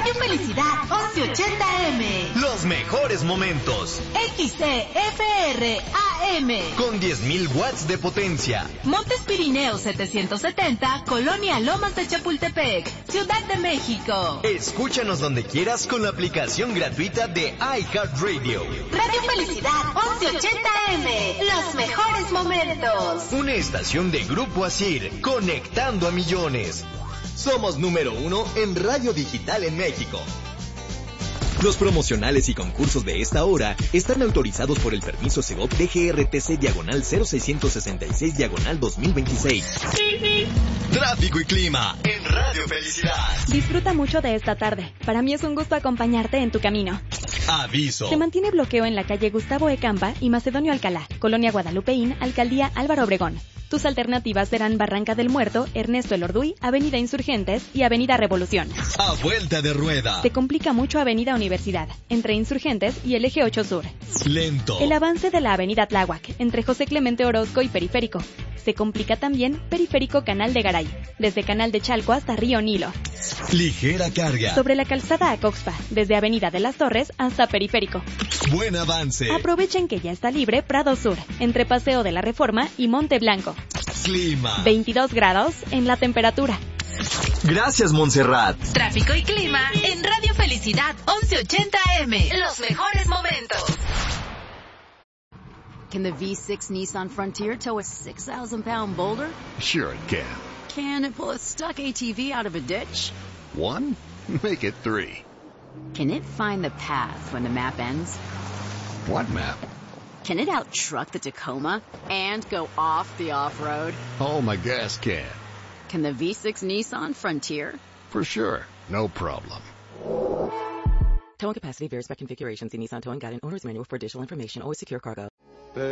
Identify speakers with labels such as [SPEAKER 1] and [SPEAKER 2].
[SPEAKER 1] Radio Felicidad 1180M.
[SPEAKER 2] Los mejores momentos.
[SPEAKER 1] XCFR AM.
[SPEAKER 2] Con 10.000 watts de potencia.
[SPEAKER 1] Montes Pirineos 770, Colonia Lomas de Chapultepec, Ciudad de México.
[SPEAKER 2] Escúchanos donde quieras con la aplicación gratuita de iHeartRadio.
[SPEAKER 1] Radio Felicidad 1180M. Los mejores momentos.
[SPEAKER 2] Una estación de Grupo Asir, conectando a millones. Somos número 1 en radio digital en México. Los promocionales y concursos de esta hora están autorizados por el permiso Segov DGRTC/0666/2026. Tráfico y clima en Radio Felicidad.
[SPEAKER 3] Disfruta mucho de esta tarde. Para mí es un gusto acompañarte en tu camino.
[SPEAKER 2] Aviso.
[SPEAKER 3] Se mantiene bloqueo en la calle Gustavo Ecampa y Macedonio Alcalá, Colonia Guadalupeín, Alcaldía Álvaro Obregón. Tus alternativas serán Barranca del Muerto, Ernesto Elorduy, Avenida Insurgentes y Avenida Revolución.
[SPEAKER 2] A vuelta de rueda.
[SPEAKER 3] Se complica mucho Avenida Universidad, entre Insurgentes y el Eje 8 Sur.
[SPEAKER 2] Lento.
[SPEAKER 3] El avance de la Avenida Tláhuac, entre José Clemente Orozco y Periférico. Se complica también Periférico Canal de Garay, desde Canal de Chalco hasta Río Nilo.
[SPEAKER 2] Ligera carga.
[SPEAKER 3] Sobre la calzada Acoxpa, desde Avenida de las Torres hasta Periférico.
[SPEAKER 2] Buen avance.
[SPEAKER 3] Aprovechen que ya está libre Prado Sur, entre Paseo de la Reforma y Monte Blanco.
[SPEAKER 2] Clima.
[SPEAKER 3] 22 grados en la temperatura.
[SPEAKER 2] Gracias, Montserrat.
[SPEAKER 1] Tráfico y clima en Radio Felicidad 1180M. Los mejores momentos.
[SPEAKER 4] Can the V6 Nissan Frontier tow a 6,000-pound boulder?
[SPEAKER 5] Sure it can.
[SPEAKER 4] Can it pull a stuck ATV out of a ditch?
[SPEAKER 5] 1? Make it 3.
[SPEAKER 4] Can it find the path when the map ends?
[SPEAKER 5] What map?
[SPEAKER 4] Can it out-truck the Tacoma and go off the off-road?
[SPEAKER 5] Oh, my gas can.
[SPEAKER 4] Can the V6 Nissan Frontier?
[SPEAKER 5] For sure. No problem.
[SPEAKER 6] Towing capacity varies by configuration. See Nissan Towing Guide and Owner's Manual for additional information. Always secure cargo.